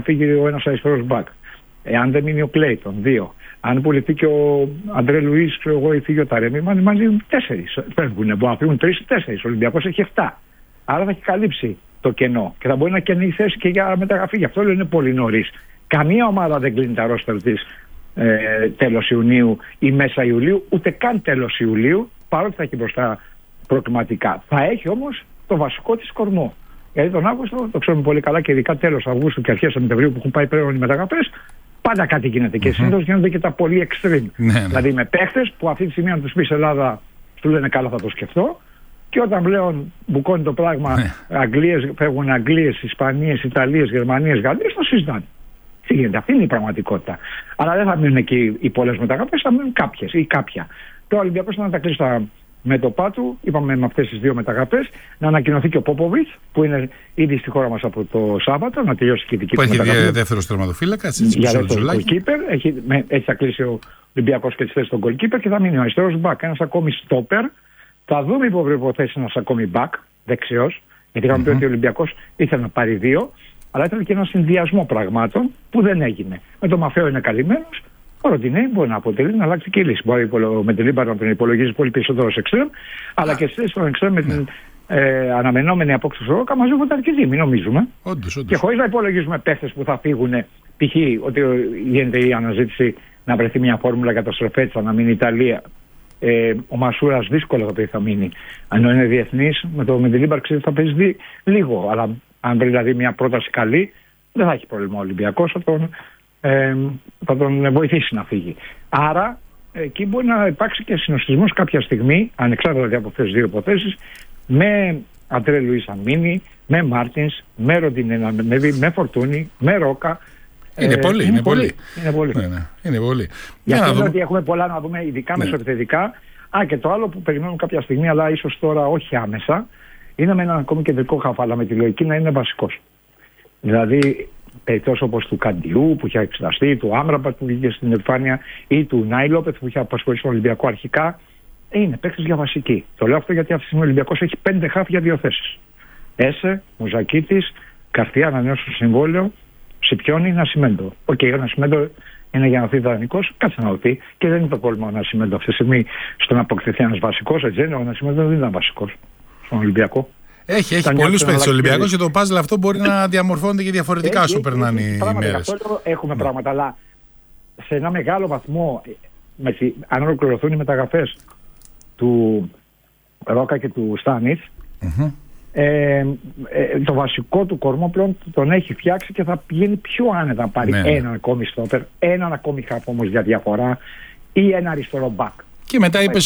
φύγει ο ένας αριστερός μπακ, αν δεν μείνει ο Κλέιτον, 2. Αν πουληθεί και ο Αντρέ Λουίς, ξέρω εγώ, ή φύγει ο Ταρέμι, μαζί 4 φεύγουν. Μπορεί να φύγουν 3-4. Ο Ολυμπιακός έχει 7. Άρα θα έχει καλύψει το κενό και θα μπορεί να κενεί η θέση και για μεταγραφή. Γι' αυτό λέω είναι πολύ νωρίς. Καμία ομάδα δεν κλείνει τα ρόστερ της τέλος Ιουνίου ή μέσα Ιουλίου, ούτε καν τέλος Ιουλίου, παρότι θα έχει μπροστά προκριματικά. Θα έχει όμως το βασικό της κορμό. Γιατί τον Αύγουστο, το ξέρουμε πολύ καλά και ειδικά τέλος Αυγούστου και αρχές Σεπτεμβρίου που έχουν πάει πλέον οι μεταγραφές, πάντα κάτι γίνεται και συνήθως γίνονται και τα πολύ extreme. Δηλαδή με παίχτες που αυτή τη στιγμή αν τους πεις Ελλάδα σου λένε καλά θα το σκεφτώ και όταν πλέον μπουκώνει το πράγμα φεύγουν Αγγλίες, Ισπανίες, Ιταλίες, Γερμανίες, Γαλλίες, το συζητάνε. Τι γίνεται, αυτή είναι η πραγματικότητα. Αλλά δεν θα μείνουν εκεί οι πολλές μεταγραφές, θα μείνουν κάποιες ή κάποια. Το Ολυμπιακός θα τα κλείσει τα μέτωπά του, είπαμε με αυτές τις 2 μεταγραφές, να ανακοινωθεί και ο Πόποβιτς, που είναι ήδη στη χώρα μας από το Σάββατο, να τελειώσει και η δική του μεταγραφή. Που έχει δεύτερος τερματοφύλακας, για δεύτερο goalkeeper. Έτσι θα κλείσει ο Ολυμπιακός και τις θέσεις των goalkeeper και θα μείνει ο αριστερός μπακ, ένας ακόμη στόπερ. Θα δούμε υπό προϋποθέσεις ένας ακόμη μπακ, δεξιός, γιατί είχαμε πει ότι ο Ολυμπιακός ήθελε να πάρει 2, αλλά ήθελε και ένα συνδυασμό πραγμάτων που δεν έγινε. Με το Μαφέο είναι καλυμμένος. Ο Ροντινέι μπορεί να αποτελεί να αλλάξει και η λύση. Μπορεί με την Λίμπαρο να τον υπολογίζει πολύ περισσότερο σε εξτρέμ, αλλά και στις στον εξτρέμ με την αναμενόμενη απόκτηση του Ρόκα μαζί βρίσκονται αρκετοί, μην νομίζουμε. Όντως. Και χωρίς να υπολογίζουμε παίχτες που θα φύγουν, π.χ. ότι γίνεται η αναζήτηση να βρεθεί μια φόρμουλα για το Στρεφέτσα να μείνει η Ιταλία. Ο Μασούρας δύσκολα θα μείνει. Αν είναι διεθνής, με την Λίμπαρο θα παίζει λίγο. Αλλά αν βρει δηλαδή μια πρόταση καλή, δεν θα έχει πρόβλημα ο Ολυμπιακός. Θα τον βοηθήσει να φύγει. Άρα εκεί μπορεί να υπάρξει και συνοστισμός κάποια στιγμή, ανεξάρτητα δηλαδή από αυτές τις 2 υποθέσεις, με Αντρέ Λουίς αν μείνει, με Μάρτινς, με Ροντινέ να ανέβει, με Φορτούνι, με Ρόκα. Είναι πολύ. Είναι πολύ. Γι' αυτό λέω ότι έχουμε πολλά να δούμε, ειδικά μεσοεπιθετικά. Και το άλλο που περιμένουμε κάποια στιγμή, αλλά ίσως τώρα όχι άμεσα, είναι με έναν ακόμη κεντρικό χαφ, αλλά με τη λογική να είναι βασικός. Δηλαδή, περιπτώσεις όπως του Καντιού που είχε εξεταστεί, του Άμραμπατ που βγήκε στην επιφάνεια ή του Νάιλοπετ που είχε απασχολήσει τον Ολυμπιακό αρχικά, είναι παίκτες για βασική. Το λέω αυτό γιατί αυτή τη στιγμή ο Ολυμπιακός έχει 5 χαφ για 2 θέσεις. Έσε, Μουζακίτης, Καρθιά να νιώσει το συμβόλαιο, Σιπιόνι, Νασιμέντο. Ο Νασιμέντο είναι για να φύγει δανεικός, κάτσε να δει και δεν είναι το πρόβλημα ο Νασιμέντο αυτή τη στιγμή στο να αποκτηθεί ένας βασικός. Έτσι είναι, ο Νασιμέντο δεν ήταν βασικός στον Ολυμπιακό. Έχει πολλούς παίκτες Ολυμπιακός και το puzzle αυτό μπορεί να διαμορφώνεται και διαφορετικά όσο περνάνε οι μέρες. Έχουμε πράγματα, αλλά σε ένα μεγάλο βαθμό, αν ολοκληρωθούν οι μεταγραφές του Ρόκα και του Στάνιτς, το βασικό του κορμό πλέον τον έχει φτιάξει και θα πηγαίνει πιο άνετα να πάρει έναν ακόμη στόπερ, έναν ακόμη χαφ όμως για διαφορά ή ένα αριστερό μπακ. Και μετά είπες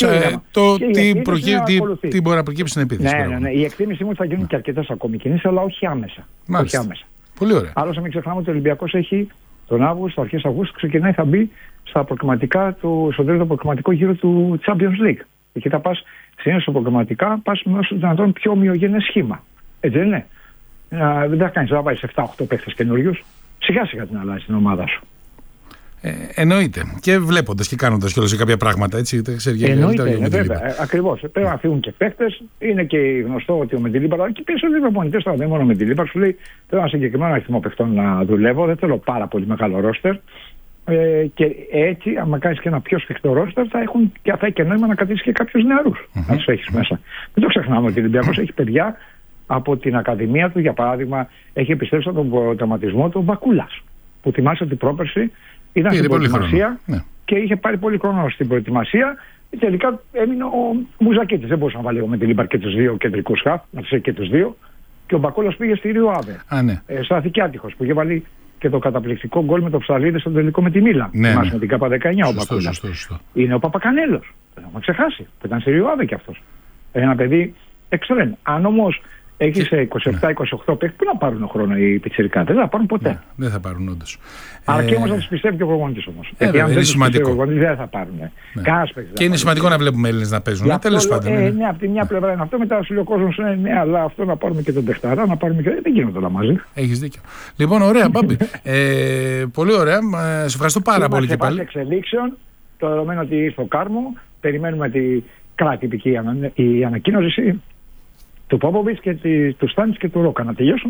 τι μπορεί να προκύψει στην επίθεση. Ναι. Η εκτίμησή μου ότι θα γίνουν και αρκετές ακόμη κινήσεις, αλλά όχι άμεσα. Πολύ ωραία. Άλλωστε μην ξεχνάμε ότι ο Ολυμπιακός έχει τον Αύγουστο, αρχές Αυγούστου, ξεκινάει, θα μπει στα προκριματικά στον τρίτο προκριματικό γύρο του Champions League. Εκεί θα πας συνήθως στο προκριματικά, πας με όσο δυνατόν πιο ομοιογενές σχήμα. Έτσι δεν είναι. Δεν θα κάνεις να βάλεις 7-8 παίχτες καινούριους. Σιγά σιγά την αλλάζεις την ομάδα σου. Εννοείται. Και βλέποντας και κάνοντας κιόλας κάποια πράγματα, έτσι. Εννοείται, βέβαια. Ακριβώς. Πρέπει να φύγουν και παίχτες. Είναι και γνωστό ότι ο Μεντιλίμπαρ, και πίσω λίγο προπονητές τώρα, δεν μόνο ο Μεντιλίμπαρ, σου λέει: θέλω ένα συγκεκριμένο αριθμό παιχτών να δουλεύω, δεν θέλω πάρα πολύ μεγάλο ρόστερ. Και έτσι, άμα κάνεις και ένα πιο σφιχτό ρόστερ, θα έχει και νόημα να κρατήσεις και κάποιους νεαρούς. Να τους έχεις μέσα. Δεν το ξεχνάμε ότι ο Ολυμπιακός έχει παιδιά από την Ακαδημία του, για παράδειγμα, έχει επιστρέψει από τον προγραμματισμό του Μπακούλας. Που θυμάσαι ότι πρόπερση ήταν στην προετοιμασία και είχε πάρει πολύ χρόνο στην προετοιμασία. Τελικά έμεινε ο Μουζακίτης. Δεν μπορούσε να βάλει με την Λίμπαρ και τους 2 κεντρικούς χαφ, να τους έχει και τους 2. Και ο Μπακούλας πήγε στη Ρίο Άβε. Στάθηκε άτυχος που είχε βάλει και το καταπληκτικό γκολ με το Ψαλίδη στο τελικό με τη Μίλαν. Θυμάσαι με την ΚΑΠΑ 19 ο Μπακούλας. Είναι ο Παπακανέλος. Δεν θα μα ξεχάσει. Που ήταν στη Ρίο Άβε κι αυτός. Ένα παιδί εξαιρετικό. Αν όμως έχεις 27-28 παίκτες, πού να πάρουν χρόνο οι πιτσιρικάδες, δεν θα πάρουν ποτέ. Δεν θα πάρουν όντως. Αλλά και όμως να τους πιστεύει και ο προπονητής όμως. Γιατί αν δεν τους πιστεύει ο προπονητής δεν θα πάρουν. Και είναι σημαντικό να βλέπουμε Έλληνες να παίζουν. Τέλος πάντων. Ναι, από τη μια πλευρά είναι αυτό, μετά σου λέει ο κόσμος ναι, αλλά αυτό να πάρουμε και τον Παιχταρά, να πάρουμε και. Δεν γίνονται όλα μαζί. Έχεις δίκιο. Λοιπόν, ωραία, Μπάμπη. Πολύ ωραία. Σε ευχαριστώ πάρα πολύ και πάλι. Εξελίξεων, το δεδομένο ότι ήρθε ο Κάρμο, περιμένουμε τη κρατική η ανακοίνωση του Πόποβιτς και του Στάνιτς και του Ρόκα να τελειώσουν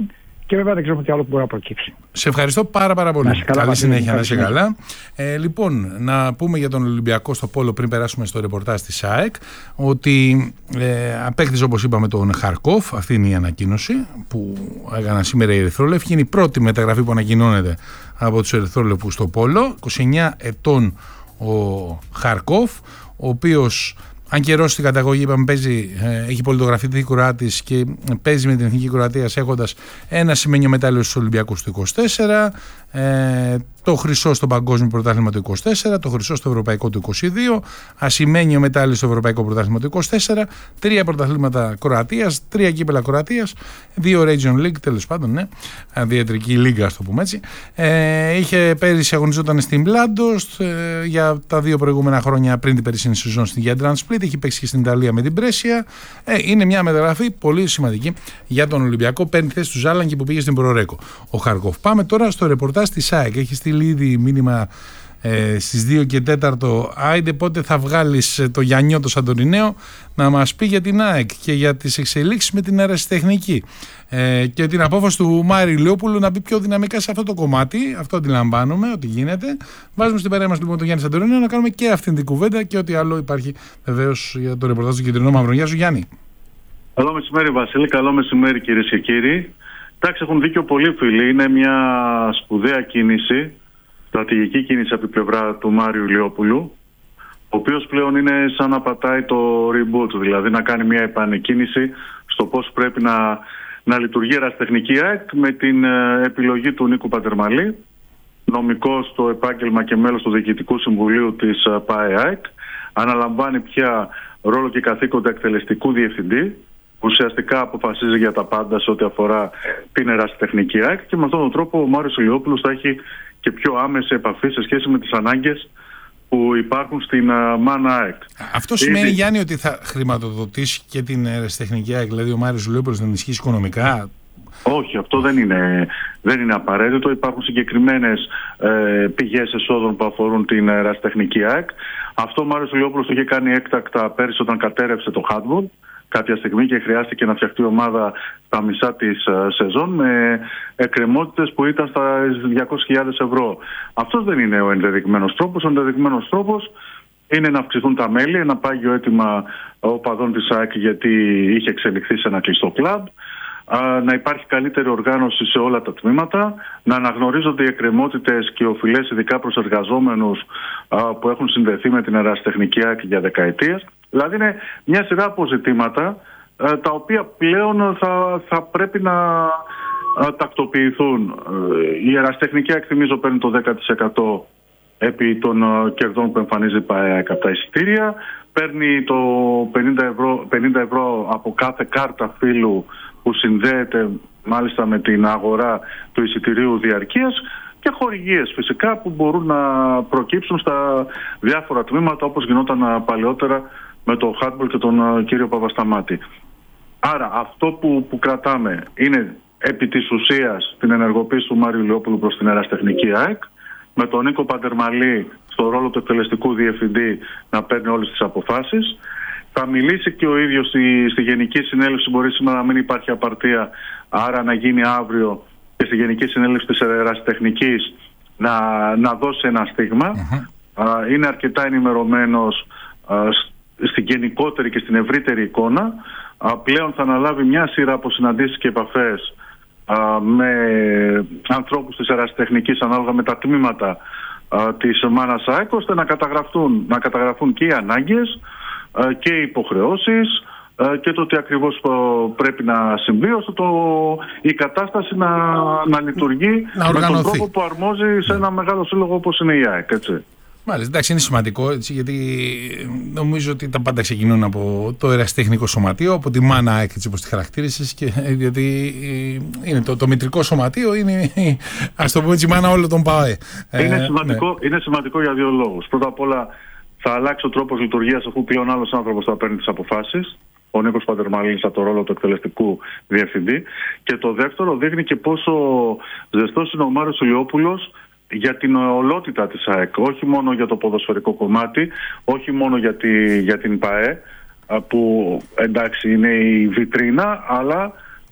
Και βέβαια δεν ξέρουμε τι άλλο μπορεί να προκύψει. Σε ευχαριστώ πάρα πολύ. Καλή συνέχεια, να είσαι καλά. Λοιπόν, να πούμε για τον Ολυμπιακό στο πόλο πριν περάσουμε στο ρεπορτάζ της ΑΕΚ ότι απέκτησε, όπως είπαμε, τον Χαρκόφ. Αυτή είναι η ανακοίνωση που έκαναν σήμερα οι Ερυθρόλευκοι. Είναι η πρώτη μεταγραφή που ανακοινώνεται από τους Ερυθρόλευκους στο πόλο. 29 ετών ο Χαρκόφ, ο οποίος, αν και στην καταγωγή, είπαμε, έχει πολιτογραφηθεί Κροάτης και παίζει με την Εθνική Κροατίας, έχοντας ένα σημαίνιο μετάλλιο στους Ολυμπιακούς του 24, το χρυσό στο Παγκόσμιο Πρωτάθλημα του 24, το χρυσό στο Ευρωπαϊκό του 22, ασημένιο μετάλλιο στο Ευρωπαϊκό Πρωτάθλημα του 24, 3 πρωταθλήματα Κροατίας, 3 κύπελα Κροατίας, 2 Region League, τέλος πάντων, ναι, διατρική λίγα, ας το πούμε έτσι. Είχε πέρυσι αγωνιζόταν στην Μπλάντος για τα 2 προηγούμενα χρόνια πριν την περσινή σεζόν στην Gentran Split, έχει παίξει και στην Ιταλία με την Πρέσια. Είναι μια μεταγραφή πολύ σημαντική για τον Ολυμπιακό. Παίρνει θέση του Ζάλανγκη που πήγε στην Προρέκο ο Χαρκόφ. Πάμε τώρα στο ρεπορτάζ της ΑΕΚ. Έχει στείλει ήδη μήνυμα στις 2 και 4. Άιντε, πότε θα βγάλεις το Γιαννιό το Σαντορινέο να μας πει για την ΑΕΚ και για τις εξελίξεις με την αερασιτεχνική και την απόφαση του Μάρη Ηλιόπουλου να μπει πιο δυναμικά σε αυτό το κομμάτι. Αυτό αντιλαμβάνομαι ότι γίνεται. Βάζουμε στην παρέα μας λοιπόν τον Γιάννη Σαντορινέο να κάνουμε και αυτήν την κουβέντα και ό,τι άλλο υπάρχει βεβαίως για το ρεπορτάζ του Κεντρινό Μαύρο. Γεια σου, Γιάννη. Καλό μεσημέρι, Βασίλη. Καλό μεσημέρι, κυρίες και κύριοι. Εντάξει, έχουν δίκιο πολλοί φίλοι. Είναι μια σπουδαία κίνηση, στρατηγική κίνηση από την πλευρά του Μάριου Ηλιόπουλου, ο οποίος πλέον είναι σαν να πατάει το reboot, δηλαδή να κάνει μια επανεκκίνηση στο πώς πρέπει να λειτουργεί η αερασιτεχνική ΑΕΚ, με την επιλογή του Νίκου Παντερμαλή, νομικός στο επάγγελμα και μέλος του Διοικητικού Συμβουλίου της ΠΑΕ-ΑΕΚ. Αναλαμβάνει πια ρόλο και καθήκοντα εκτελεστικού διευθυντή. Ουσιαστικά αποφασίζει για τα πάντα σε ό,τι αφορά την αερασιτεχνική ΑΕΚ, και με αυτόν τον τρόπο ο Μάριος Ηλιόπουλος θα έχει και πιο άμεση επαφή σε σχέση με τις ανάγκες που υπάρχουν στην ΜΑΝ ΑΕΚ. Αυτό σημαίνει, Γιάννη, ότι θα χρηματοδοτήσει και την αερασιτεχνική ΑΕΚ, δηλαδή ο Μάριος Ηλιόπουλος να ενισχύσει οικονομικά? Όχι, αυτό δεν είναι απαραίτητο. Υπάρχουν συγκεκριμένες πηγές εσόδων που αφορούν την αερασιτεχνική ΑΕΚ. Αυτό ο Μάριος Ηλιόπουλος το είχε κάνει έκτακτα πέρυσι όταν κατέρευσε το handball κάποια στιγμή και χρειάστηκε να φτιαχτεί ομάδα στα μισά της σεζόν με εκκρεμότητες που ήταν στα 200.000 ευρώ. Αυτός δεν είναι ο ενδεδειγμένος τρόπος. Ο ενδεδειγμένος τρόπος είναι να αυξηθούν τα μέλη, ένα πάγιο αίτημα οπαδών της ΑΕΚ, γιατί είχε εξελιχθεί σε ένα κλειστό κλαμπ, να υπάρχει καλύτερη οργάνωση σε όλα τα τμήματα, να αναγνωρίζονται οι εκκρεμότητες και οφειλές ειδικά προς εργαζόμενους που έχουν συνδεθεί με την αερασιτεχνική ΑΕΚ για δεκαετίες. Δηλαδή είναι μια σειρά από ζητήματα τα οποία πλέον θα πρέπει να τακτοποιηθούν. Η αερασιτεχνική ΑΕΚ, θυμίζω, παίρνει το 10% επί των κερδών που εμφανίζει η ΠΑΕΑΚ από τα εισιτήρια. Παίρνει το 50 ευρώ από κάθε κάρτα φύλου που συνδέεται μάλιστα με την αγορά του εισιτηρίου διαρκείας, και χορηγίες φυσικά που μπορούν να προκύψουν στα διάφορα τμήματα, όπως γινόταν παλαιότερα με το handball και τον κύριο Παπασταμάτη. Άρα αυτό που κρατάμε είναι επί της ουσίας την ενεργοποίηση του Μάριου Ηλιόπουλου προς την αερασιτεχνική ΑΕΚ, με τον Νίκο Παντερμαλή στο ρόλο του εκτελεστικού διευθυντή να παίρνει όλες τις αποφάσεις. Θα μιλήσει και ο ίδιος στη Γενική Συνέλευση, μπορεί σήμερα να μην υπάρχει απαρτία, άρα να γίνει αύριο και στη Γενική Συνέλευση της Αερασιτεχνικής να δώσει ένα στίγμα. Είναι αρκετά ενημερωμένος στην γενικότερη και στην ευρύτερη εικόνα. Πλέον θα αναλάβει μια σειρά από συναντήσεις και επαφές με ανθρώπους της αερασιτεχνικής ανάλογα με τα τμήματα της ΜΑΝ ΑΕΚ, ώστε να καταγραφούν και οι ανάγκες και οι υποχρεώσεις και το τι ακριβώς πρέπει να συμβεί, ώστε η κατάσταση να λειτουργεί με τον τρόπο που αρμόζει σε ένα μεγάλο σύλλογο όπως είναι η ΑΕΚ, έτσι. Μάλιστα, εντάξει, είναι σημαντικό, έτσι, γιατί νομίζω ότι τα πάντα ξεκινούν από το αερασιτεχνικό σωματείο, από τη ΜΑΝ ΑΕΚ, έτσι όπως τη χαρακτήρισες, και γιατί είναι το μητρικό σωματείο, είναι, ας το πούμε έτσι, η μάνα όλων των ΠΑΕ. Είναι σημαντικό για δύο λόγους. Πρώτα απ' όλα θα αλλάξει ο τρόπος λειτουργίας, αφού πλέον άλλος άνθρωπος θα παίρνει τις αποφάσεις, ο Νίκος Παντερμαλής, από το ρόλο του εκτελεστικού διευθυντή. Και το δεύτερο, δείχνει και πόσο ζεστός είναι ο Μάριος Ηλιόπουλος για την ολότητα της ΑΕΚ, όχι μόνο για το ποδοσφαιρικό κομμάτι, όχι μόνο για την ΠΑΕ, που εντάξει είναι η βιτρίνα, αλλά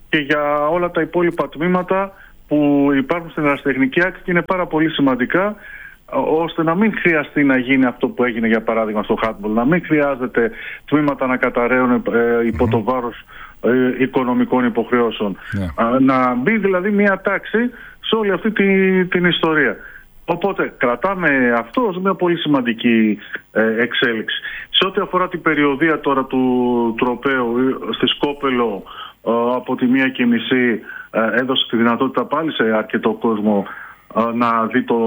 και για όλα τα υπόλοιπα τμήματα που υπάρχουν στην ερασιτεχνική άκρη και είναι πάρα πολύ σημαντικά, ώστε να μην χρειαστεί να γίνει αυτό που έγινε για παράδειγμα στο handball, να μην χρειάζεται τμήματα να καταραίουν υπό το βάρος οικονομικών υποχρεώσεων. Να μπει δηλαδή μια τάξη σε όλη αυτή την ιστορία. Οπότε κρατάμε αυτό ως μια πολύ σημαντική εξέλιξη. Σε ό,τι αφορά την περιοδία τώρα του τροπαίου στη Σκόπελο, από τη 1:30 έδωσε τη δυνατότητα πάλι σε αρκετό κόσμο να δει το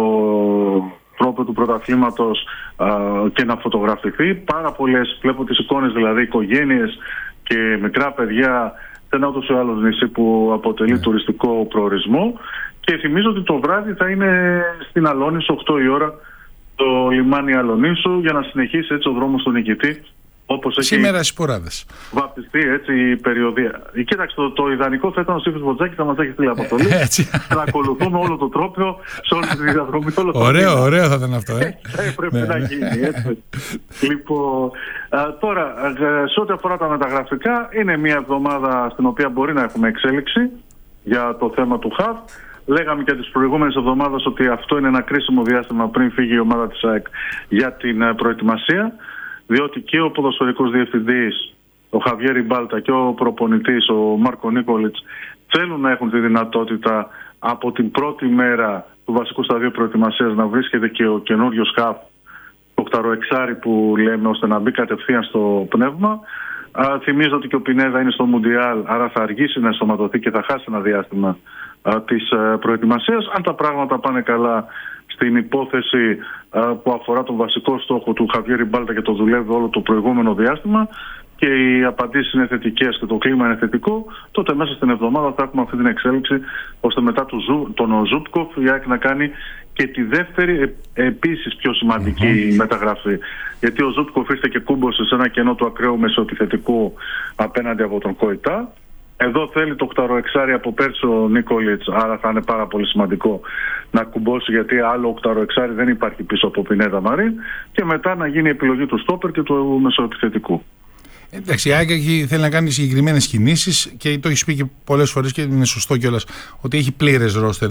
τρόπο του πρωταθλήματος και να φωτογραφηθεί. Πάρα πολλές, βλέπω τις εικόνες δηλαδή, οικογένειες και μικρά παιδιά σε ένα ούτως ή άλλως νησί που αποτελεί τουριστικό προορισμό. Και θυμίζω ότι το βράδυ θα είναι στην Αλόνησο 8 η ώρα το λιμάνι Αλονίσου για να συνεχίσει έτσι ο δρόμος του νικητή, όπως έχει σήμερα στις Ποράδες βαπτιστεί έτσι η περιοδία. Κοίταξε, το ιδανικό θα ήταν ο Σύφης Βοτζάκης να μας έχει στείλει αποστολή να ακολουθούμε όλο το τρόπαιο σε όλη τη διαδρομή. Ωραίο θα ήταν αυτό. Πρέπει να γίνει έτσι. Λοιπόν, τώρα σε ό,τι αφορά τα μεταγραφικά, είναι μια εβδομάδα στην οποία μπορεί να έχουμε εξέλιξη για το θέμα του ΧΑΒ. Λέγαμε και τις προηγούμενες εβδομάδες ότι αυτό είναι ένα κρίσιμο διάστημα πριν φύγει η ομάδα της ΑΕΚ για την προετοιμασία, διότι και ο ποδοσφαιρικός διευθυντής, ο Χαβιέρ Ριμπάλτα, και ο προπονητής, ο Μάρκο Νίκολιτς, θέλουν να έχουν τη δυνατότητα από την πρώτη μέρα του βασικού σταδίου προετοιμασίας να βρίσκεται και ο καινούριος ΧΑΒ, το κταροεξάρι που λέμε, ώστε να μπει κατευθείαν στο πνεύμα. Θυμίζω ότι και ο Πινέδα είναι στο Μουντιάλ, άρα θα αργήσει να ενσωματωθεί και θα χάσει ένα διάστημα της προετοιμασίας. Αν τα πράγματα πάνε καλά στην υπόθεση που αφορά τον βασικό στόχο του Χαβιέρ Ριμπάλτα και το δουλεύει όλο το προηγούμενο διάστημα και οι απαντήσεις είναι θετικές και το κλίμα είναι θετικό, τότε μέσα στην εβδομάδα θα έχουμε αυτή την εξέλιξη, ώστε μετά τον Ζούπκοφ η ΑΕΚ να κάνει και τη δεύτερη επίσης πιο σημαντική μεταγραφή. Γιατί ο Ζούπκοφ ήρθε και κούμπωσε σε ένα κενό του ακραίου μεσοεπιθετικού απέναντι από τον Κοϊτά. Εδώ θέλει το κταροεξάρι από πέρσι ο Νίκολιτς, άρα θα είναι πάρα πολύ σημαντικό να κουμπώσει, γιατί άλλο κταροεξάρι δεν υπάρχει πίσω από Πινέδα Μαρίν, και μετά να γίνει η επιλογή του στόπερ και του μεσοεπιθετικού. Εντάξει, η ΑΕΚ θέλει να κάνει συγκεκριμένες κινήσεις και το έχει πει και πολλές φορές και είναι σωστό κιόλας ότι έχει πλήρες ρόστερ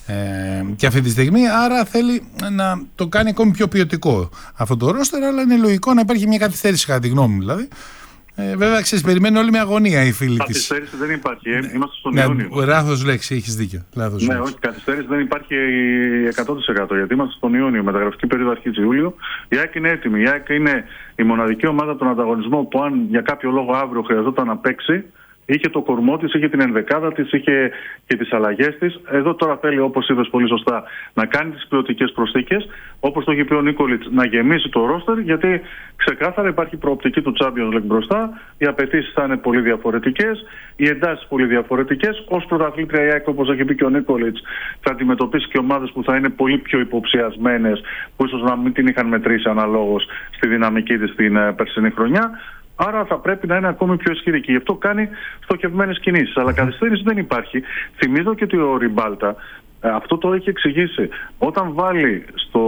και αυτή τη στιγμή, άρα θέλει να το κάνει ακόμη πιο ποιοτικό αυτό το ρόστερ, αλλά είναι λογικό να υπάρχει μια καθυστέρηση, κατά τη γνώμη μου δηλαδή. Βέβαια, ξέρεις, περιμένουν όλοι με αγωνία οι φίλοι της. Καθυστέρηση δεν υπάρχει. Είμαστε στον Ιούνιο. Λάθος λέξη, έχεις δίκιο. Ναι, όχι, καθυστέρηση δεν υπάρχει 100%. Γιατί είμαστε στον Ιούνιο. Η μεταγραφική περίοδο αρχίζει Ιούλιο. Η ΑΕΚ είναι έτοιμη. Η ΑΕΚ είναι η μοναδική ομάδα από τον ανταγωνισμό που, αν για κάποιο λόγο αύριο χρειαζόταν να παίξει, είχε το κορμό της, είχε την ενδεκάδα της, είχε και τις αλλαγές της. Εδώ τώρα θέλει, όπως είπες πολύ σωστά, να κάνει τις ποιοτικές προσθήκες. Όπως το έχει πει ο Νίκολιτς, να γεμίσει το ρόστερ, γιατί ξεκάθαρα υπάρχει προοπτική του Champions League μπροστά. Οι απαιτήσεις θα είναι πολύ διαφορετικές, οι εντάσεις πολύ διαφορετικές. Ως πρωταθλήτρια η ΑΕΚ, όπως έχει πει και ο Νίκολιτς, θα αντιμετωπίσει και ομάδες που θα είναι πολύ πιο υποψιασμένες, που ίσως να μην την είχαν μετρήσει αναλόγως στη δυναμική της την περσινή χρονιά. Άρα θα πρέπει να είναι ακόμη πιο ισχυρή και γι' αυτό κάνει στοχευμένες κινήσεις. Αλλά καθυστέρηση δεν υπάρχει. Θυμίζω και ότι ο Ριμπάλτα αυτό το έχει εξηγήσει. Όταν βάλει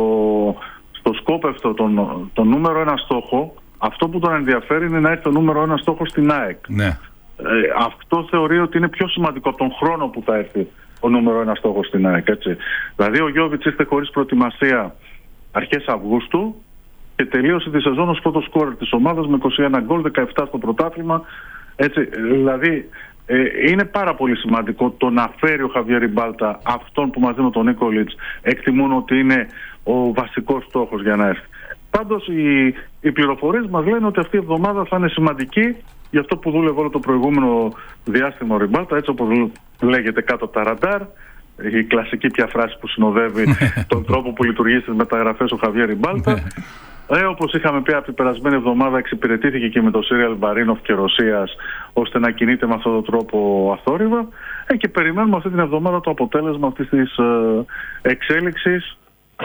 στο σκόπευτο τον νούμερο ένα στόχο, αυτό που τον ενδιαφέρει είναι να έχει το νούμερο ένα στόχο στην ΑΕΚ. Ναι. Αυτό θεωρεί ότι είναι πιο σημαντικό από τον χρόνο που θα έρθει ο νούμερο ένα στόχο στην ΑΕΚ. Έτσι. Δηλαδή ο Γιώβιτς ήρθε χωρίς προετοιμασία αρχές Αυγούστου και τελείωσε τη σεζόν ως πρώτο σκόρερ της ομάδας με 21 γκολ, 17 στο πρωτάθλημα. Έτσι, δηλαδή είναι πάρα πολύ σημαντικό το να φέρει ο Χαβιέρ Ριμπάλτα αυτόν που μαζί με τον Νίκολιτς εκτιμούν ότι είναι ο βασικός στόχος για να έρθει. Πάντως οι πληροφορίες μας λένε ότι αυτή η εβδομάδα θα είναι σημαντική για αυτό που δούλευε όλο το προηγούμενο διάστημα ο Ριμπάλτα, έτσι όπως λέγεται κάτω από τα ραντάρ. Η κλασική πια φράση που συνοδεύει τον τρόπο που λειτουργεί στις μεταγραφές ο Χαβιέρ Ριμπάλτα. Όπως είχαμε πει από την περασμένη εβδομάδα, εξυπηρετήθηκε και με το Σύριαλ Μπαρίνοφ και Ρωσίας, ώστε να κινείται με αυτόν τον τρόπο αθόρυβα. Και περιμένουμε αυτή την εβδομάδα το αποτέλεσμα αυτής της εξέλιξης.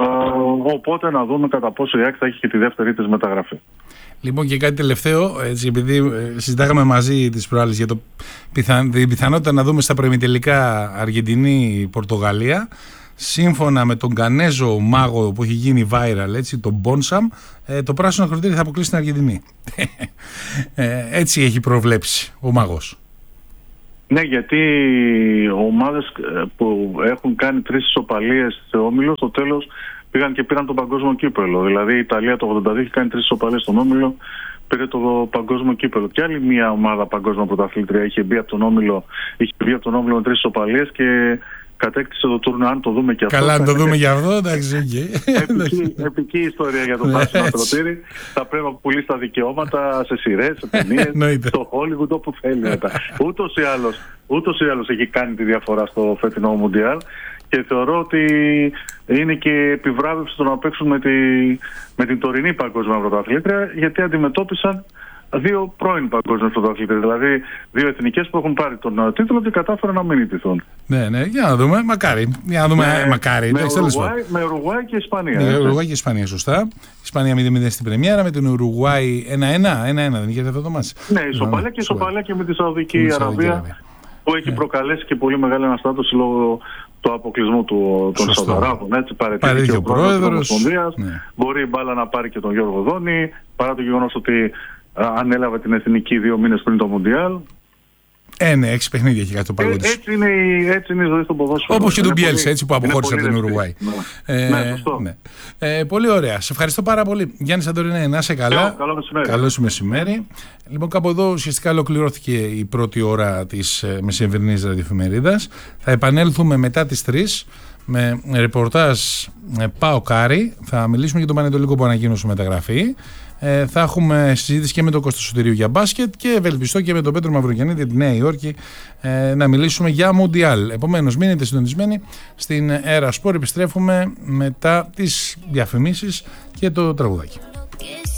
Οπότε να δούμε κατά πόσο η ΑΕΚ θα έχει και τη δεύτερη της μεταγραφή. Λοιπόν, και κάτι τελευταίο, έτσι, επειδή συζητάγαμε μαζί τις προάλλες για την πιθανότητα να δούμε στα προημιτελικά Αργεντινή-Πορτογαλία. Σύμφωνα με τον Κανέζο μάγο που έχει γίνει viral, έτσι, τον Μπόνσαμ, το πράσινο ακροτήρι θα αποκλείσει την Αργεντινή. Έτσι έχει προβλέψει ο μάγος. Ναι, γιατί ομάδες που έχουν κάνει 3 ισοπαλίες σε όμιλο, στο τέλος πήγαν και πήραν το παγκόσμιο κύπελο. Δηλαδή η Ιταλία το 82 έχει κάνει 3 ισοπαλίες στον όμιλο, πήρε το παγκόσμιο κύπελο. Και άλλη μια ομάδα παγκόσμια πρωταθλήτρια είχε βγει από τον όμιλο με 3 ισοπαλίες και κατέκτησε το τουρνουά. Αν το δούμε και αυτό. Καλά, αν το δούμε και αυτό, εντάξει. Επική ιστορία για το πράσινο ακροτήρι. Θα πρέπει να πουλήσει τα δικαιώματα σε σειρές, σε ταινίες, στο Hollywood, όπου θέλει μετά. Ούτως ή άλλως έχει κάνει τη διαφορά στο φετινό Μουντιάλ. Και θεωρώ ότι είναι και επιβράβευση το να παίξουν με την τωρινή παγκόσμια πρωταθλήτρια, γιατί αντιμετώπισαν 2 πρώην παγκόσμιες πρωταθλήτριες, δηλαδή 2 εθνικές που έχουν πάρει τον τίτλο και κατάφεραν να μην ιτηθούν. Ναι, για να δούμε. Μακάρι. Μακάρι. Με Ουρουγουάη και Ισπανία. Με Ουρουγουάη και Ισπανία, σωστά. Ισπανία 0-0 στην πρεμιέρα, με την Ουρουγουάη 1-1. Δεν είχε αυτό το μάτς. Ναι, ισοπαλία και με τη Σαουδική Αραβία, που έχει προκαλέσει και πολύ μεγάλη αναστάτωση λόγω του αποκλεισμού των Σαουδαράβων. Έτσι, παραιτήθηκε ο πρόεδρος της Ομοσπονδίας. Ναι. Μπορεί η μπάλα να πάρει και τον Γιώργο Δόνη, παρά το γεγονός ότι ανέλαβε την εθνική 2 μήνες πριν το Μουντιάλ. Ναι, 6 παιχνίδια έχει κάτι το παγκόσμιο. Έτσι είναι η ζωή στο ποδόσφαιρο. Όπως και τον Μπιέλσα, έτσι που αποχώρησε από την Ουρουγουάη. Ναι. Πολύ ωραία. Σε ευχαριστώ πάρα πολύ. Γιάννη Σαντορινέ, να είσαι καλά. Καλό μεσημέρι. Λοιπόν, κάπου εδώ ουσιαστικά ολοκληρώθηκε η πρώτη ώρα της μεσημερινής ραδιοεφημερίδας. Θα επανέλθουμε μετά τις 3 με ρεπορτάζ Πάο Κάρι. Θα μιλήσουμε για τον Πανετολικό που ανακοίνωσε μεταγραφή. Θα έχουμε συζήτηση και με τον Κώστα Σωτηρίου για μπάσκετ και ευελπιστώ και με τον Πέτρο Μαυρογιαννίδη για τη Νέα Υόρκη να μιλήσουμε για Μουντιάλ. Επομένως, μείνετε συντονισμένοι στην Έρα Σπορ. Επιστρέφουμε μετά τις διαφημίσεις και το τραγουδάκι.